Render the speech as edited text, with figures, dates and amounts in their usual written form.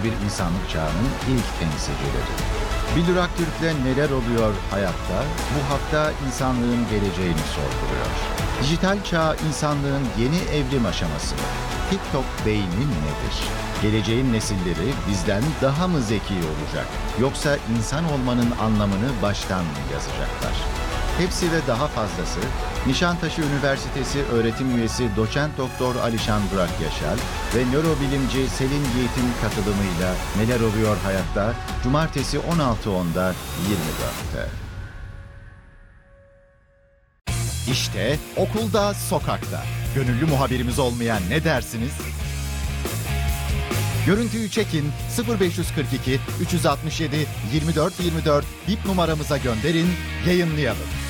bir insanlık çağının ilk temsilcileri. Bir Durak Türk'le neler oluyor hayatta, bu hafta insanlığın geleceğini sorguluyor. Dijital çağ insanlığın yeni evrim aşaması mı? TikTok beyni nedir? Geleceğin nesilleri bizden daha mı zeki olacak? Yoksa insan olmanın anlamını baştan mı yazacaklar? Hepsi ve daha fazlası, Nişantaşı Üniversitesi öğretim üyesi doçent doktor Alişan Burak Yaşar ve nörobilimci Selin Yiğit'in katılımıyla Neler Oluyor Hayatta, Cumartesi 16.10'da 24'te. İşte okulda, sokakta. Gönüllü muhabirimiz olmayan ne dersiniz? Görüntüyü çekin, 0542 367 24 24 bip numaramıza gönderin, yayınlayalım.